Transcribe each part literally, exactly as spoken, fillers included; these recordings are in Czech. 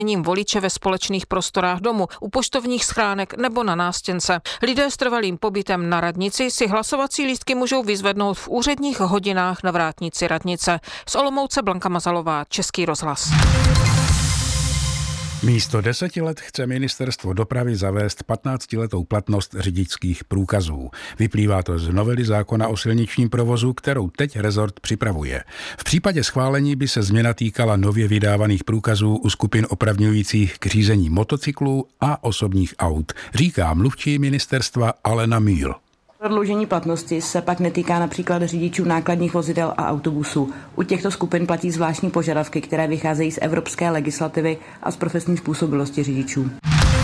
voliče ve společných prostorách domu, u poštovních schránek nebo na nástěnce. Lidé s trvalým pobytem na radnici si hlasovací lístky můžou vyzvednout v úředních hodinách na vrátnici radnice. Z Olomouce Blanka Mazalová, Český rozhlas. Místo deseti let chce ministerstvo dopravy zavést patnáctiletou platnost řidičských průkazů. Vyplývá to z novely zákona o silničním provozu, kterou teď rezort připravuje. V případě schválení by se změna týkala nově vydávaných průkazů u skupin opravňujících k řízení motocyklů a osobních aut, říká mluvčí ministerstva Alena Mühl. Prodloužení platnosti se pak netýká například řidičů nákladních vozidel a autobusů. U těchto skupin platí zvláštní požadavky, které vycházejí z evropské legislativy a z profesní způsobilosti řidičů.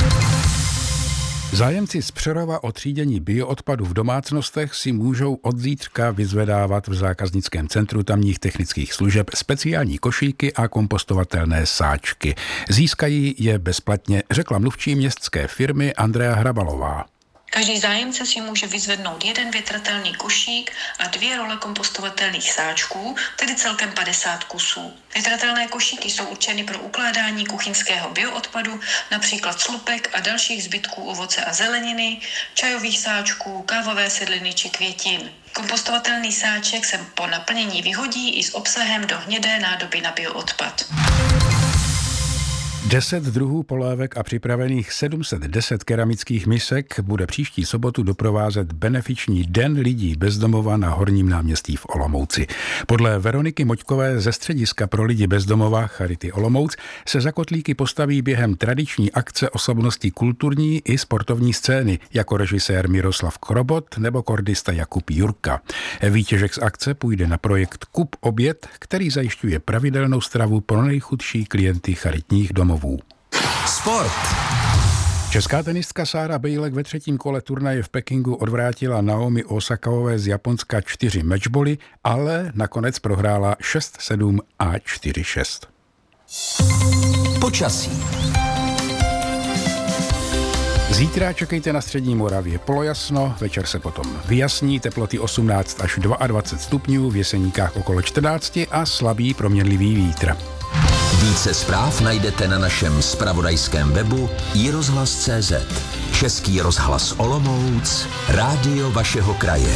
Zájemci z Přerova o třídění bioodpadu v domácnostech si můžou od zítřka vyzvedávat v zákaznickém centru tamních technických služeb speciální košíky a kompostovatelné sáčky. Získají je bezplatně, řekla mluvčí městské firmy Andrea Hrabalová. Každý zájemce si může vyzvednout jeden větratelný košík a dvě role kompostovatelných sáčků, tedy celkem padesát kusů. Větratelné košíky jsou určeny pro ukládání kuchyňského bioodpadu, například slupek a dalších zbytků ovoce a zeleniny, čajových sáčků, kávové sedliny či květin. Kompostovatelný sáček se po naplnění vyhodí i s obsahem do hnědé nádoby na bioodpad. Deset druhů polévek a připravených sedm set deset keramických misek bude příští sobotu doprovázet benefiční Den lidí bezdomova na Horním náměstí v Olomouci. Podle Veroniky Moďkové ze Střediska pro lidi bezdomova Charity Olomouc se za kotlíky postaví během tradiční akce osobnosti kulturní i sportovní scény, jako režisér Miroslav Krobot nebo kordista Jakub Jurka. Výtěžek z akce půjde na projekt Kup oběd, který zajišťuje pravidelnou stravu pro nejchudší klienty charitních domovů. Sport. Česká tenistka Sára Bejlek ve třetím kole turnaje v Pekingu odvrátila Naomi Osakové z Japonska čtyři matchboly, ale nakonec prohrála šest sedm a čtyři šest. Počasí. Zítra čekejte na střední Moravě polojasno, večer se potom vyjasní, teploty osmnáct až dvacet dva stupňů, v Jeseníkách okolo čtrnáct a slabý proměnlivý vítr. Více zpráv najdete na našem zpravodajském webu i rozhlas tečka cé zet. Český rozhlas Olomouc, rádio vašeho kraje.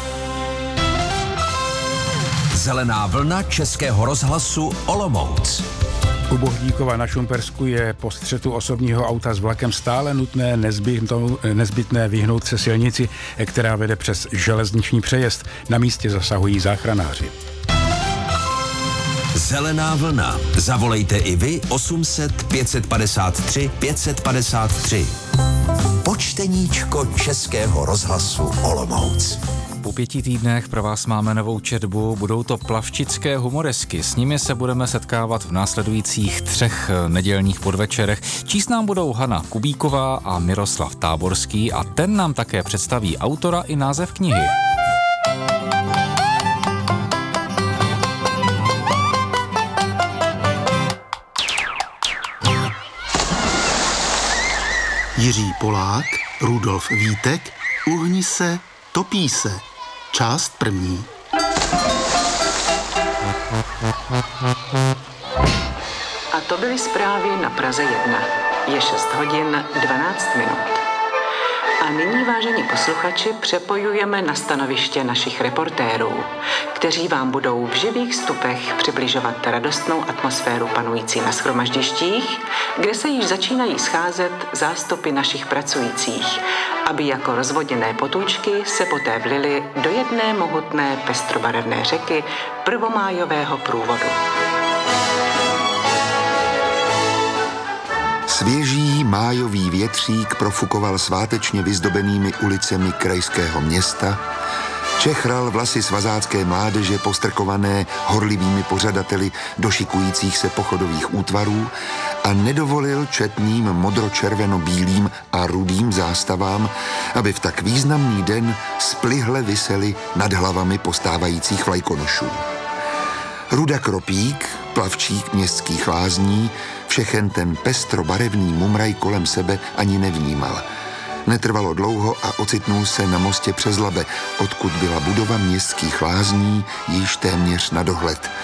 Zelená vlna Českého rozhlasu Olomouc. U Bohdíkova na Šumpersku je po střetu osobního auta s vlakem stále nutné nezbytné vyhnout se silnici, která vede přes železniční přejezd. Na místě zasahují záchranáři. Zelená vlna. Zavolejte i vy osm set pět padesát tři pět padesát tři. Počteníčko Českého rozhlasu Olomouc. Po pěti týdnech pro vás máme novou četbu, budou to plavčické humoresky. S nimi se budeme setkávat v následujících třech nedělních podvečerech. Číst nám budou Hana Kubíková a Miroslav Táborský a ten nám také představí autora i název knihy. Jiří Polák, Rudolf Vítek, Uhni se, topí se. Část první. A to byly zprávy na Praze jedna. Je šest hodin dvanáct minut. A nyní, vážení posluchači, přepojujeme na stanoviště našich reportérů, kteří vám budou v živých vstupech přibližovat radostnou atmosféru panující na shromaždištích, kde se již začínají scházet zástupy našich pracujících, aby jako rozvoděné potůčky se poté vlily do jedné mohutné pestrobarevné řeky prvomájového průvodu. Svěží májový větřík profukoval svátečně vyzdobenými ulicemi krajského města, čechral vlasy svazácké mládeže postrkované horlivými pořadateli došikujících se pochodových útvarů a nedovolil četným modro-červeno-bílým a rudým zástavám, aby v tak významný den splihle visely nad hlavami postávajících vlajkonošů. Ruda Kropík, plavčík městských lázní, všechen ten pestrobarevný mumraj kolem sebe ani nevnímal. Netrvalo dlouho a ocitnul se na mostě přes Labe, odkud byla budova městských lázní již téměř na dohled.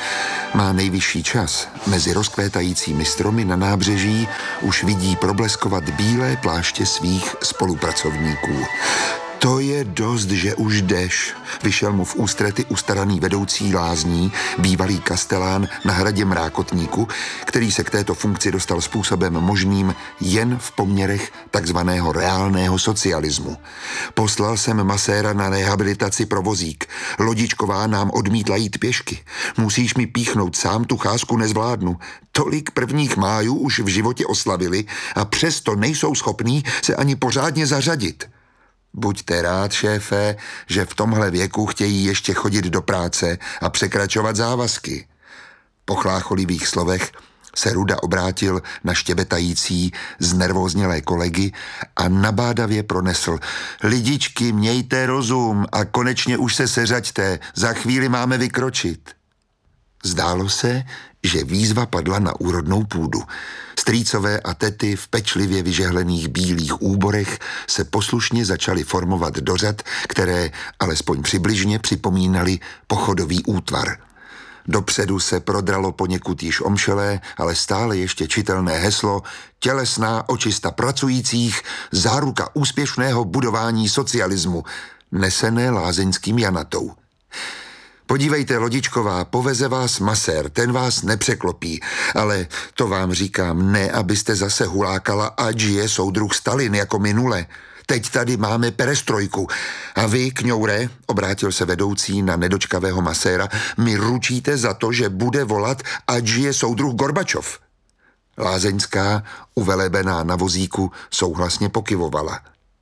Má nejvyšší čas. Mezi rozkvétajícími stromy na nábřeží už vidí probleskovat bílé pláště svých spolupracovníků. To je dost, že už jdeš, vyšel mu v ústrety ustaraný vedoucí lázní, bývalý kastelán na hradě Mrákotníku, který se k této funkci dostal způsobem možným jen v poměrech takzvaného reálného socialismu. Poslal jsem maséra na rehabilitaci pro vozík. Lodičková nám odmítla jít pěšky. Musíš mi píchnout sám, tu cházku nezvládnu. Tolik prvních májů už v životě oslavili a přesto nejsou schopní se ani pořádně zařadit. Buďte rád, šéfe, že v tomhle věku chtějí ještě chodit do práce a překračovat závazky. Po chlácholivých slovech se Ruda obrátil na štěbetající, znervóznělé kolegy a nabádavě pronesl: Lidičky, mějte rozum a konečně už se seřaďte, za chvíli máme vykročit. Zdálo se, že výzva padla na úrodnou půdu. Strýcové a tety v pečlivě vyžehlených bílých úborech se poslušně začaly formovat do řad, které alespoň přibližně připomínaly pochodový útvar. Dopředu se prodralo poněkud již omšelé, ale stále ještě čitelné heslo: tělesná očista pracujících, záruka úspěšného budování socialismu, nesené lázeňským janatou. Podívejte, Lodičková, poveze vás masér, ten vás nepřeklopí, ale to vám říkám, ne, abyste zase hulákala, ať je soudruh Stalin jako minule. Teď tady máme perestrojku. A vy, kňoure, obrátil se vedoucí na nedočkavého maséra, mi ručíte za to, že bude volat, ať je soudruh Gorbačov. Lázeňská, uvelebená na vozíku, souhlasně pokyvovala.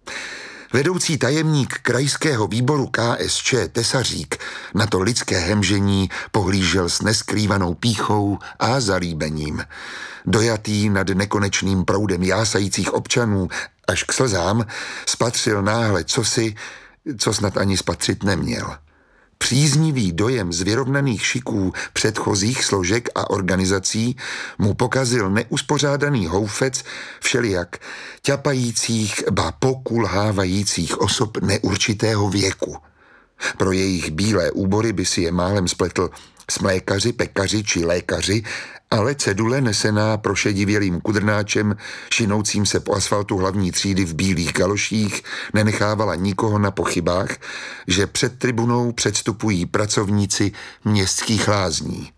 Vedoucí tajemník krajského výboru K S Č Tesařík na to lidské hemžení pohlížel s neskrývanou pýchou a zalíbením. Dojatý nad nekonečným proudem jásajících občanů až k slzám spatřil náhle cosi, co snad ani spatřit neměl. Příznivý dojem z vyrovnaných šiků předchozích složek a organizací mu pokazil neuspořádaný houfec všelijak ťapajících, ba pokulhávajících osob neurčitého věku. Pro jejich bílé úbory by si je málem spletl smlékaři, pekaři či lékaři, ale cedule nesená prošedivělým kudrnáčem, šinoucím se po asfaltu hlavní třídy v bílých galoších, nenechávala nikoho na pochybách, že před tribunou předstupují pracovníci městských lázní.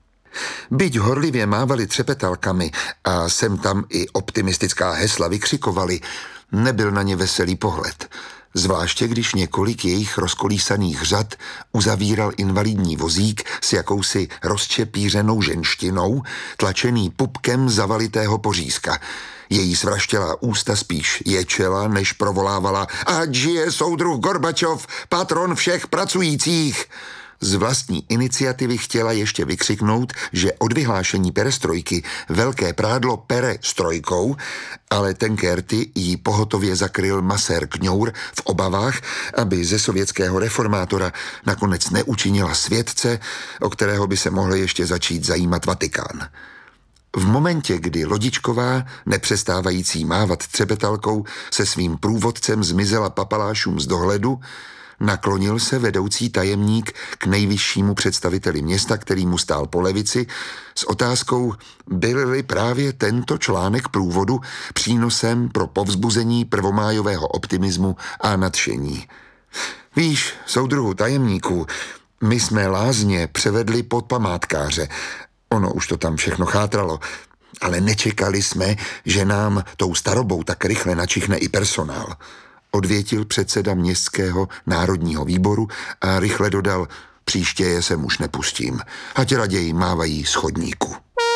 Byť horlivě mávali třepetalkami a sem tam i optimistická hesla vykřikovali, nebyl na ně veselý pohled. Zvláště když několik jejich rozkolísaných řad uzavíral invalidní vozík s jakousi rozčepířenou ženštinou, tlačený pupkem zavalitého pořízka. Její svraštělá ústa spíš ječela, než provolávala: ať žije soudruh Gorbačov, patron všech pracujících! Z vlastní iniciativy chtěla ještě vykřiknout, že od vyhlášení perestrojky velké prádlo pere strojkou, ale tenké rty jí pohotově zakryl masér Kňour v obavách, aby ze sovětského reformátora nakonec neučinila světce, o kterého by se mohl ještě začít zajímat Vatikán. V momentě, kdy Lodičková, nepřestávající mávat třepetalkou, se svým průvodcem zmizela papalášům z dohledu, naklonil se vedoucí tajemník k nejvyššímu představiteli města, který mu stál po levici, s otázkou, byl-li právě tento článek průvodu přínosem pro povzbuzení prvomájového optimismu a nadšení. Víš, soudruhu tajemníku, my jsme lázně převedli pod památkáře. Ono už to tam všechno chátralo, ale nečekali jsme, že nám tou starobou tak rychle načichne i personál. Odvětil předseda městského národního výboru a rychle dodal: příště je sem už nepustím, ať raději mávají z chodníku.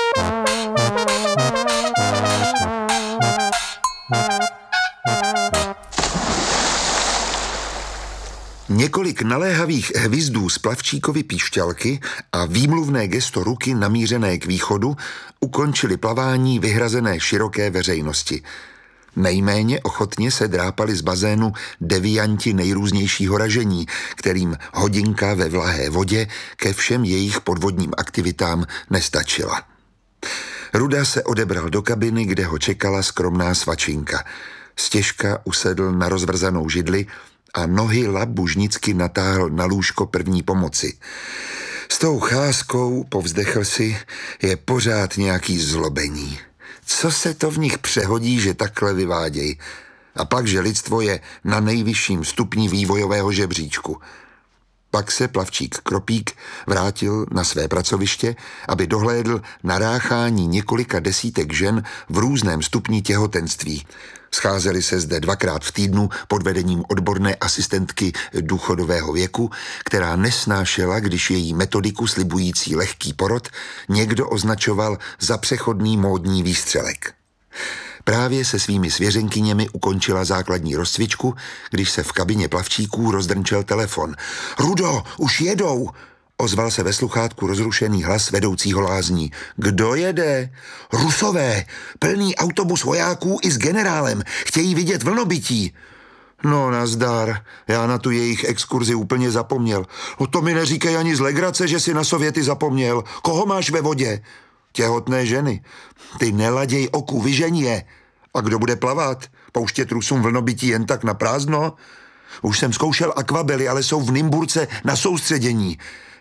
Několik naléhavých hvizdů z plavčíkovy píšťalky a výmluvné gesto ruky namířené k východu ukončili plavání vyhrazené široké veřejnosti. Nejméně ochotně se drápali z bazénu devianti nejrůznějšího ražení, kterým hodinka ve vlahé vodě ke všem jejich podvodním aktivitám nestačila. Ruda se odebral do kabiny, kde ho čekala skromná svačinka. Stěžka usedl na rozvrzanou židli a nohy labužnicky natáhl na lůžko první pomoci. S tou cházkou, povzdechl si, je pořád nějaký zlobení. Co se to v nich přehodí, že takhle vyvádějí? A pak, že lidstvo je na nejvyšším stupni vývojového žebříčku. Pak se plavčík Kropík vrátil na své pracoviště, aby dohlédl na ráchání několika desítek žen v různém stupni těhotenství. Scházeli se zde dvakrát v týdnu pod vedením odborné asistentky důchodového věku, která nesnášela, když její metodiku slibující lehký porod někdo označoval za přechodný módní výstřelek. Právě se svými svěřenkyněmi ukončila základní rozcvičku, když se v kabině plavčíků rozdrnčel telefon. Rudo, už jedou! Ozval se ve sluchátku rozrušený hlas vedoucího lázní. Kdo jede? Rusové! Plný autobus vojáků i s generálem. Chtějí vidět vlnobytí. No nazdar, já na tu jejich exkurzi úplně zapomněl. O to mi neříkej ani z legrace, že si na Sověty zapomněl. Koho máš ve vodě? Těhotné ženy. Ty neladěj oku, vyžeň je. A kdo bude plavat? Pouštět Rusům vlnobytí jen tak na prázdno? Už jsem zkoušel akvabely, ale jsou v Nymburce na soustředění.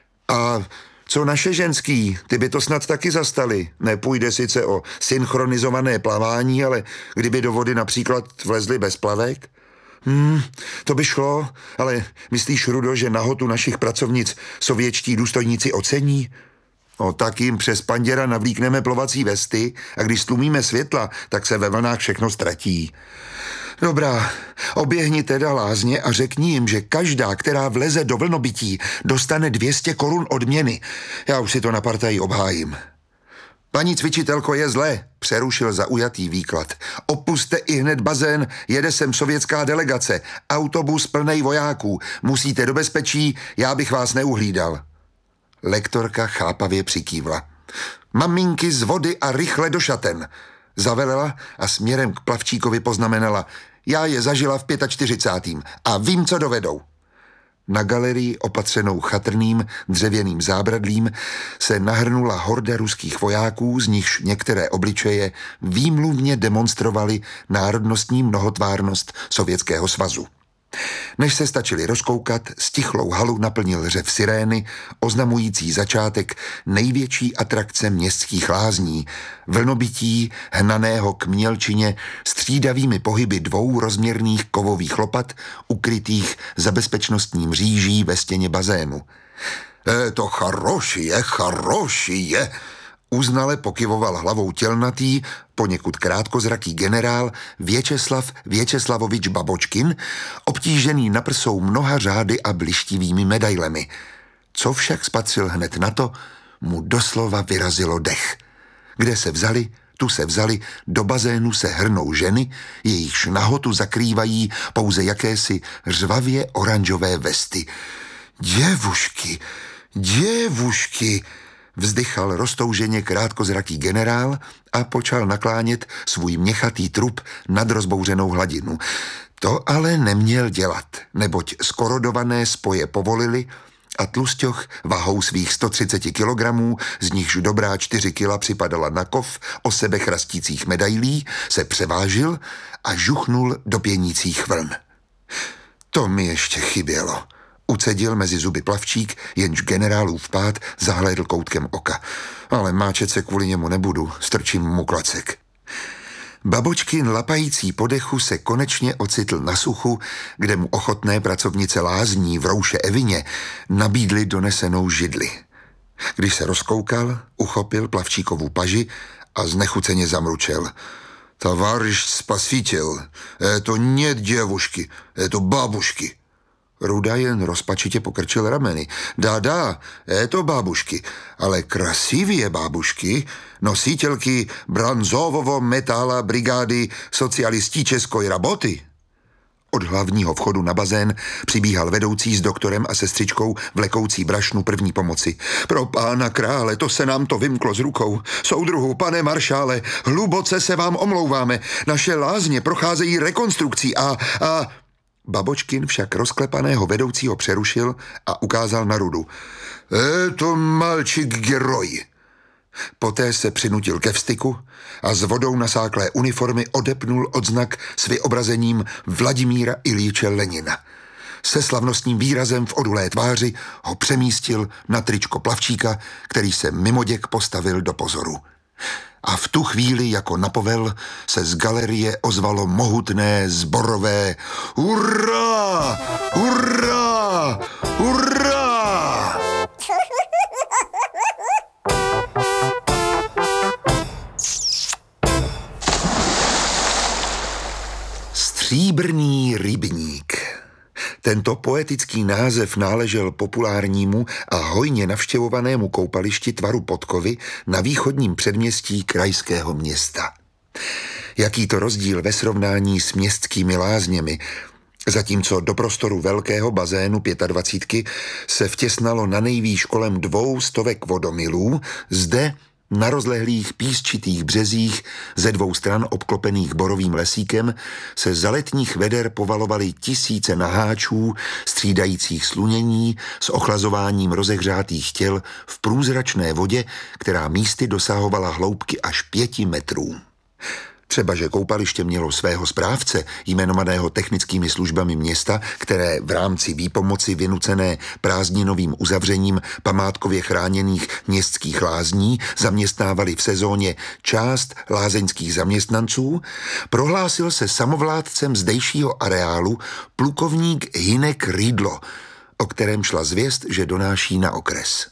A co naše ženský? Ty by to snad taky zastali. Nepůjde sice o synchronizované plavání, ale kdyby do vody například vlezli bez plavek? Hmm, to by šlo, ale myslíš, Rudo, že nahotu našich pracovnic sovětští důstojníci ocení? No tak jim přes panděra navlíkneme plovací vesty a když stlumíme světla, tak se ve vlnách všechno ztratí. Dobrá, oběhni teda lázně a řekni jim, že každá, která vleze do vlnobytí, dostane dvě stě korun odměny. Já už si to na partaji obhájím. Paní cvičitelko, je zle, přerušil zaujatý výklad. Opuste i hned bazén, jede sem sovětská delegace, autobus plnej vojáků. Musíte do bezpečí, já bych vás neuhlídal. Lektorka chápavě přikývla. Maminky z vody a rychle do šaten. Zavelela a směrem k plavčíkovi poznamenala. Já je zažila v čtyřicátém pátém a vím, co dovedou. Na galerii opatřenou chatrným dřevěným zábradlím se nahrnula horda ruských vojáků, z nichž některé obličeje výmluvně demonstrovaly národnostní mnohotvárnost Sovětského svazu. Než se stačili rozkoukat, stichlou halu naplnil řev sirény, oznamující začátek největší atrakce městských lázní, vlnobytí hnaného k mělčině střídavými pohyby dvou rozměrných kovových lopat, ukrytých za bezpečnostní mříží ve stěně bazénu. E, to charoši je, charoši je, uznale pokyvoval hlavou tělnatý, poněkud krátkozraký generál Věčeslav Věčeslavovič Babočkin, obtížený na prsou mnoha řády a blištivými medailemi. Co však spatřil hned na to, mu doslova vyrazilo dech. Kde se vzali, tu se vzali, do bazénu se hrnou ženy, jejichž nahotu zakrývají pouze jakési řvavě oranžové vesty. Děvušky, děvušky, vzdychal roztouženě krátkozraký generál a počal naklánět svůj měchatý trup nad rozbouřenou hladinu. To ale neměl dělat, neboť skorodované spoje povolili a tlusťoch vahou svých sto třicet kilogramů, z nichž dobrá čtyři kila připadala na kov o sebe chrastících medailí, se převážil a žuchnul do pěnících vln. To mi ještě chybělo. Ucedil mezi zuby plavčík, jenž generálův pád zahlédl koutkem oka. Ale máčet se kvůli němu nebudu, strčím mu klacek. Babočkin lapající po dechu se konečně ocitl na suchu, kde mu ochotné pracovnice lázní v rouše Evině nabídly donesenou židli. Když se rozkoukal, uchopil plavčíkovu paži a znechuceně zamručel. Tovaryš spasitel, to nie děvušky, to babušky. Ruda jen rozpačitě pokrčil rameny. Dá, dá, je to bábušky, ale krasivě bábušky, nositelky branzovovo metála brigády socialistí Českoj raboty. Od hlavního vchodu na bazén přibíhal vedoucí s doktorem a sestřičkou vlekoucí brašnu první pomoci. Pro pána krále, to se nám to vymklo z rukou. Soudruhu, pane maršále, hluboce se vám omlouváme. Naše lázně procházejí rekonstrukcí a... a... Babočkin však rozklepaného vedoucího přerušil a ukázal na Rudu. Je to malčik geroj. Poté se přinutil ke vztyku a s vodou nasáklé uniformy odepnul odznak s vyobrazením Vladimíra Iljiče Lenina. Se slavnostním výrazem v odulé tváři ho přemístil na tričko plavčíka, který se mimoděk postavil do pozoru. A v tu chvíli jako napovel se z galerie ozvalo mohutné zborové hurá! Hurá! Hurá! Stříbrný rybník. Tento poetický název náležel populárnímu a hojně navštěvovanému koupališti tvaru podkovy na východním předměstí krajského města. Jaký to rozdíl ve srovnání s městskými lázněmi, zatímco do prostoru velkého bazénu dvacítky se vtěsnalo na nejvýš kolem dvou stovek vodomilů, zde na rozlehlých písčitých březích ze dvou stran obklopených borovým lesíkem se za letních veder povalovaly tisíce naháčů, střídajících slunění s ochlazováním rozehřátých těl v průzračné vodě, která místy dosahovala hloubky až pěti metrů. Třeba, že koupaliště mělo svého správce, jmenovaného technickými službami města, které v rámci výpomoci vynucené prázdninovým uzavřením památkově chráněných městských lázní zaměstnávali v sezóně část lázeňských zaměstnanců, prohlásil se samovládcem zdejšího areálu plukovník Hynek Rýdlo, o kterém šla zvěst, že donáší na okres.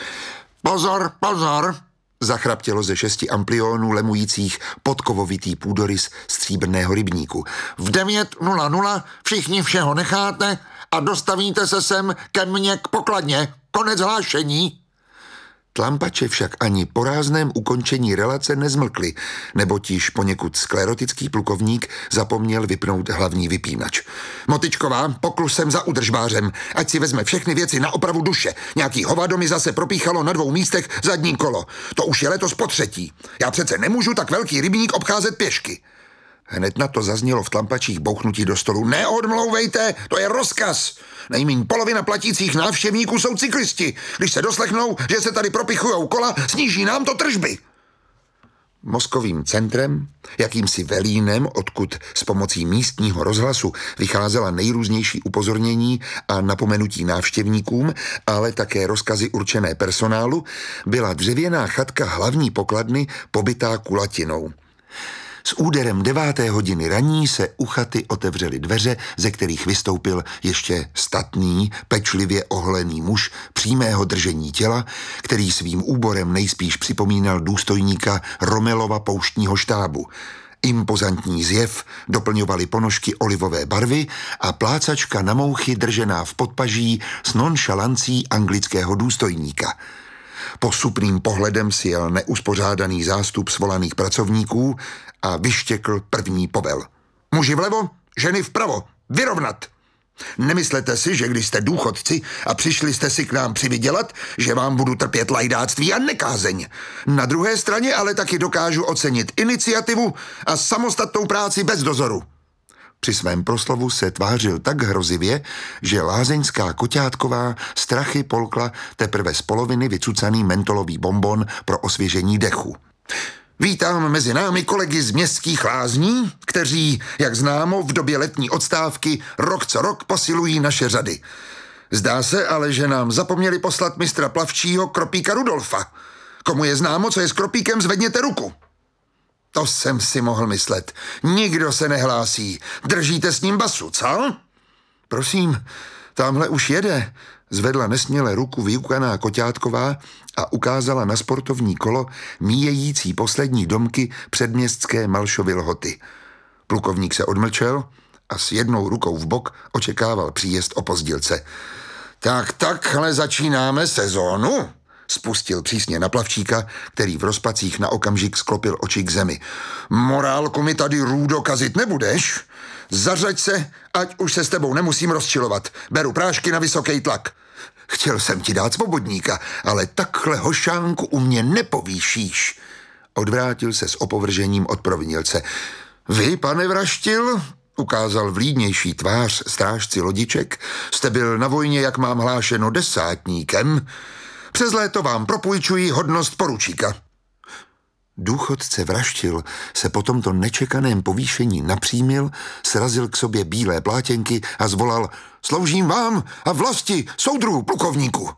Pozor, pozor! Zachraptělo ze šesti amplionů lemujících podkovovitý půdorys stříbrného rybníku. V devět nula nula všichni všeho necháte a dostavíte se sem ke mně k pokladně. Konec hlášení. Tlampače však ani po rázném ukončení relace nezmlkly, neboť již poněkud sklerotický plukovník zapomněl vypnout hlavní vypínač. Motičková, poklus sem za udržbářem, ať si vezme všechny věci na opravu duše. Nějaký hovado mi zase propíchalo na dvou místech zadní kolo. To už je letos po třetí. Já přece nemůžu tak velký rybník obcházet pěšky. Hned na to zaznělo v tlampačích bouchnutí do stolu. Neodmlouvejte, to je rozkaz. Nejmíň polovina platících návštěvníků jsou cyklisti. Když se doslechnou, že se tady propichujou kola, sníží nám to tržby. Mozkovým centrem, jakýmsi velínem, odkud s pomocí místního rozhlasu vycházela nejrůznější upozornění a napomenutí návštěvníkům, ale také rozkazy určené personálu, byla dřevěná chatka hlavní pokladny pobytá kulatinou. S úderem deváté hodiny raní se u chaty otevřely dveře, ze kterých vystoupil ještě statný, pečlivě oholený muž přímého držení těla, který svým úborem nejspíš připomínal důstojníka Romelova pouštního štábu. Impozantní zjev doplňovaly ponožky olivové barvy a plácačka na mouchy držená v podpaží s nonšalancí anglického důstojníka. Posupným pohledem si jel neuspořádaný zástup svolaných pracovníků a vyštěkl první povel. Muži vlevo, ženy vpravo, vyrovnat! Nemyslete si, že když jste důchodci a přišli jste si k nám přivydělat, že vám budu trpět lajdáctví a nekázeň. Na druhé straně ale taky dokážu ocenit iniciativu a samostatnou práci bez dozoru. Při svém proslovu se tvářil tak hrozivě, že lázeňská koťátková strachy polkla teprve z poloviny vycucaný mentolový bonbon pro osvěžení dechu. Vítám mezi námi kolegy z městských lázní, kteří, jak známo, v době letní odstávky rok co rok posilují naše řady. Zdá se ale, že nám zapomněli poslat mistra plavčího Kropíka Rudolfa. Komu je známo, co je s Kropíkem, zvedněte ruku. To jsem si mohl myslet. Nikdo se nehlásí. Držíte s ním basu, co? Prosím, tamhle už jede. Zvedla nesměle ruku vyukaná koťátková a ukázala na sportovní kolo míjející poslední domky předměstské Malšovy Lhoty. Plukovník se odmlčel a s jednou rukou v bok očekával příjezd opozdilce. Tak takhle začínáme sezónu, spustil přísně na plavčíka, který v rozpacích na okamžik sklopil oči k zemi. Morálku mi tady, Růdo, kazit nebudeš? Zařaď se, ať už se s tebou nemusím rozčilovat. Beru prášky na vysoký tlak. Chtěl jsem ti dát svobodníka, ale takhle hošánku u mě nepovýšíš. Odvrátil se s opovržením od provinilce. Vy, pane Vraštil, ukázal vlídnější tvář strážci lodiček, jste byl na vojně, jak mám hlášeno, desátníkem. Přes léto vám propůjčuji hodnost poručíka. důchodce Vraštil se po tomto nečekaném povýšení napřímil, srazil k sobě bílé plátěnky a zvolal: Sloužím vám a vlasti, soudruhu plukovníku.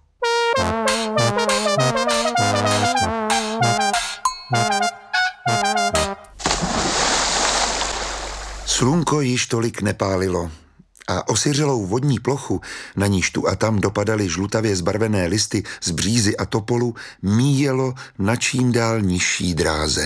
Slunko již tolik nepálilo a osiřelou vodní plochu, na níž tu a tam dopadaly žlutavě zbarvené listy z břízy a topolu, míjelo na čím dál nižší dráze.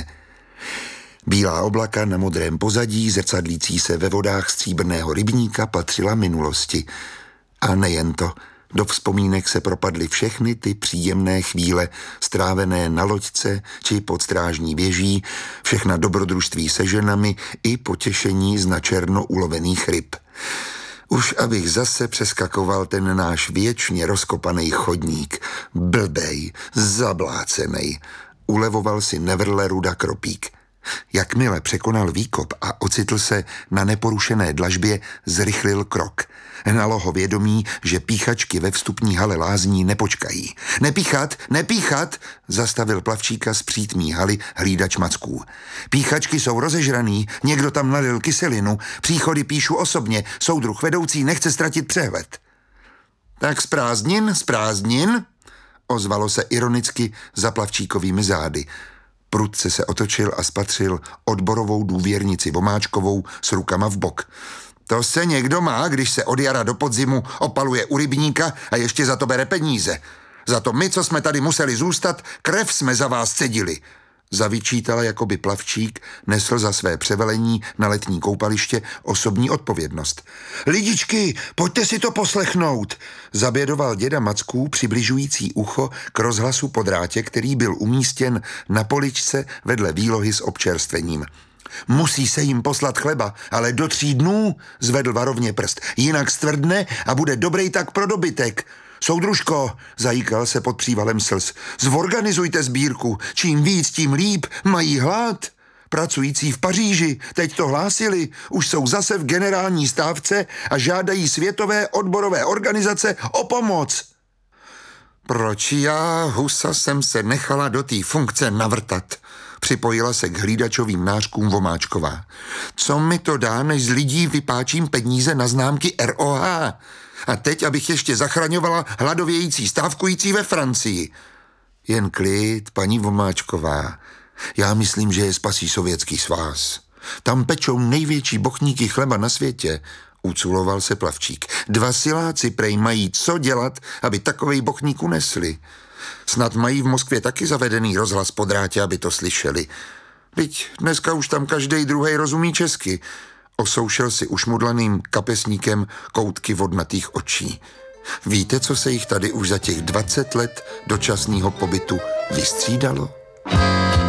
Bílá oblaka na modrém pozadí, zrcadlící se ve vodách stříbrného rybníka, patřila minulosti. A nejen to. Do vzpomínek se propadly všechny ty příjemné chvíle, strávené na loďce či pod strážní věží, všechna dobrodružství se ženami i potěšení z načerno ulovených ryb. Už abych zase přeskakoval ten náš věčně rozkopaný chodník, blbej, zablácenej, ulevoval si nevrle Ruda Kropík. Jakmile překonal výkop a ocitl se na neporušené dlažbě, zrychlil krok. Hnalo ho vědomí, že píchačky ve vstupní hale lázní nepočkají. Nepíchat, nepíchat, zastavil plavčíka z přítmí haly hlídač macků. Píchačky jsou rozežraný, někdo tam nalil kyselinu, příchody píšu osobně, soudruh vedoucí nechce ztratit přehled. Tak z prázdnin, z prázdnin, ozvalo se ironicky za plavčíkovými zády. Prudce se otočil a spatřil odborovou důvěrnici Vomáčkovou s rukama v bok. To se někdo má, když se od jara do podzimu opaluje u rybníka a ještě za to bere peníze. Za to my, co jsme tady museli zůstat, krev jsme za vás cedili. Zavyčítala, jako by plavčík nesl za své převelení na letní koupaliště osobní odpovědnost. Lidičky, pojďte si to poslechnout, zabědoval děda Macků přibližující ucho k rozhlasu po drátě, který byl umístěn na poličce vedle výlohy s občerstvením. Musí se jim poslat chleba, ale do tří dnů, zvedl varovně prst, jinak stvrdne a bude dobrý tak pro dobytek. Soudružko, zajíkal se pod přívalem slz, zorganizujte sbírku, čím víc, tím líp, mají hlad. Pracující v Paříži, teď to hlásili, už jsou zase v generální stávce a žádají světové odborové organizace o pomoc. Proč já, husa, jsem se nechala do té funkce navrtat? Připojila se k hlídačovým nářkům Vomáčková. Co mi to dá, než z lidí vypáčím peníze na známky R O H? A teď, abych ještě zachraňovala hladovějící stávkující ve Francii. Jen klid, paní Vomáčková. Já myslím, že je spasí Sovětský svaz. Tam pečou největší bochníky chleba na světě. Uculoval se plavčík. Dva siláci prej mají co dělat, aby takovej bochník unesli. Snad mají v Moskvě taky zavedený rozhlas po drátě, aby to slyšeli. Byť dneska už tam každej druhej rozumí česky. Osoušel si ušmudlaným kapesníkem koutky vodnatých očí. Víte, co se jich tady už za těch dvacet let dočasného pobytu vystřídalo?